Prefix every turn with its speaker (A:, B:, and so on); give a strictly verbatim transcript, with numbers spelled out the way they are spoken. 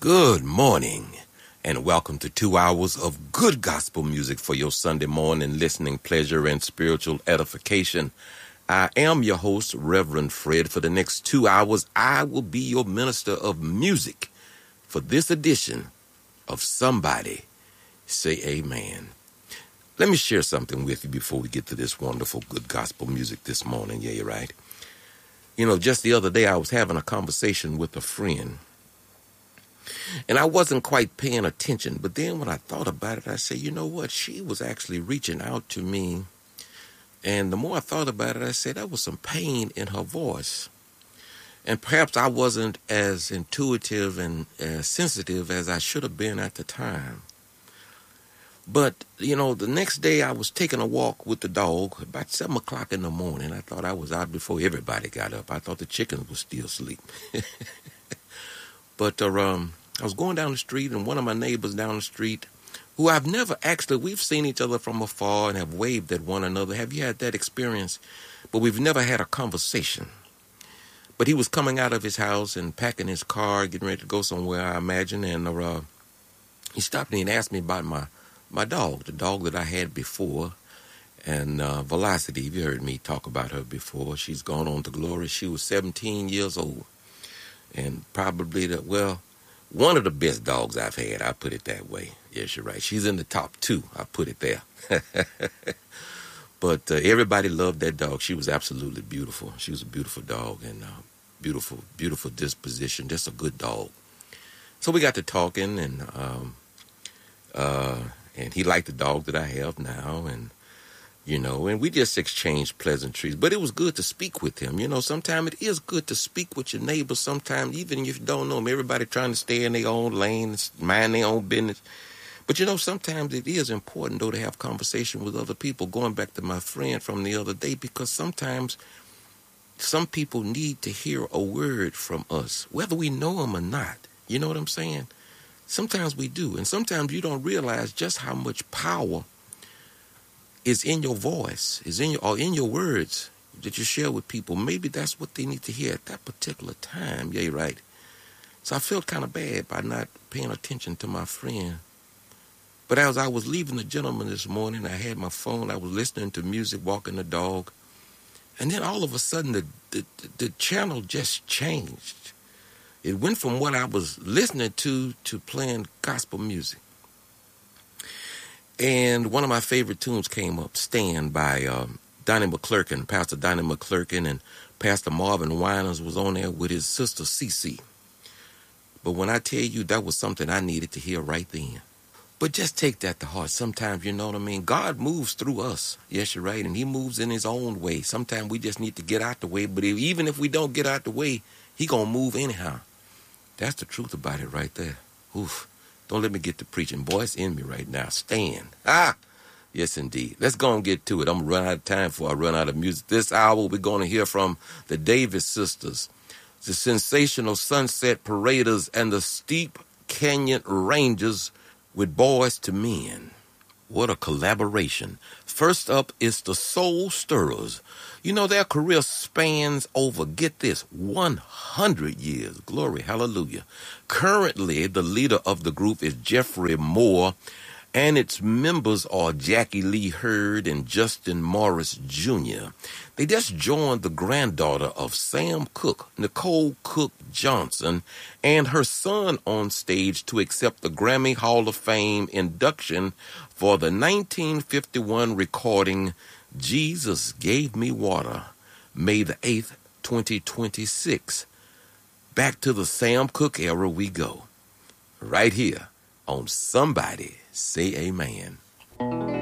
A: Good morning, and welcome to two hours of good gospel music for your Sunday morning listening pleasure and spiritual edification. I am your host, Reverend Fred. For the next two hours, I will be your minister of music for this edition of Somebody Say Amen. Let me share something with you before we get to this wonderful good gospel music this morning. Yeah, you're right. You know, just the other day, I was having a conversation with a friend. And I wasn't quite paying attention. But then when I thought about it, I said, you know what? She was actually reaching out to me. And the more I thought about it, I said, there was some pain in her voice. And perhaps I wasn't as intuitive and as sensitive as I should have been at the time. But, you know, the next day I was taking a walk with the dog about seven o'clock in the morning. I thought I was out before everybody got up. I thought the chickens were still asleep. But uh, um, I was going down the street, and one of my neighbors down the street, who I've never actually, we've seen each other from afar and have waved at one another. Have you had that experience? But we've never had a conversation. But he was coming out of his house and packing his car, getting ready to go somewhere, I imagine. And uh, he stopped me and asked me about my, my dog, the dog that I had before. And uh, Velocity, you heard me talk about her before. She's gone on to glory. She was seventeen years old. And probably the, well, one of the best dogs I've had, I put it that way. Yes, you're right. She's in the top two. I put it there. But uh, everybody loved that dog. She was absolutely beautiful. She was a beautiful dog and uh, beautiful, beautiful disposition. Just a good dog. So we got to talking, and um, uh, and he liked the dog that I have now, and you know, and we just exchanged pleasantries. But it was good to speak with him. You know, sometimes it is good to speak with your neighbors. Sometimes, even if you don't know them, everybody trying to stay in their own lane, mind their own business. But, you know, sometimes it is important, though, to have conversation with other people, going back to my friend from the other day, because sometimes some people need to hear a word from us, whether we know them or not. You know what I'm saying? Sometimes we do. And sometimes you don't realize just how much power is in your voice, is in your, or in your words that you share with people. Maybe that's what they need to hear at that particular time. Yeah, you're right. So I felt kind of bad by not paying attention to my friend. But as I was leaving the gentleman this morning, I had my phone, I was listening to music, walking the dog. And then all of a sudden, the, the, the channel just changed. It went from what I was listening to to playing gospel music. And one of my favorite tunes came up, Stand, by um, Donnie McClurkin, Pastor Donnie McClurkin, and Pastor Marvin Winans was on there with his sister Cece. But when I tell you, that was something I needed to hear right then. But just take that to heart. Sometimes, you know what I mean? God moves through us. Yes, you're right. And he moves in his own way. Sometimes we just need to get out the way. But if, even if we don't get out the way, he going to move anyhow. That's the truth about it right there. Oof. Don't let me get to preaching. Boy, it's in me right now. Stand. Ah, yes, indeed. Let's go and get to it. I'm going to run out of time before I run out of music. This hour, we're going to hear from the Davis Sisters, the Sensational Sunset Paraders, and the Steep Canyon Rangers with Boys to Men. What a collaboration. First up is the Soul Stirrers. You know, their career spans over, get this, one hundred years. Glory, hallelujah. Currently, the leader of the group is Jeffrey Moore, and its members are Jackie Lee Hurd and Justin Morris Junior They just joined the granddaughter of Sam Cooke, Nicole Cook Johnson, and her son on stage to accept the Grammy Hall of Fame induction for the nineteen fifty-one recording Jesus Gave Me Water, May the eighth, twenty twenty-six. Back to the Sam Cooke era we go. Right here on Somebody Say Amen.